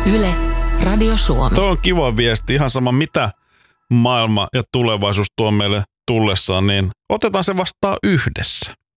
Yle, Radio Suomi. Tuo on kiva viesti, ihan sama mitä maailma ja tulevaisuus tuo meille tullessaan, niin otetaan se vastaan yhdessä.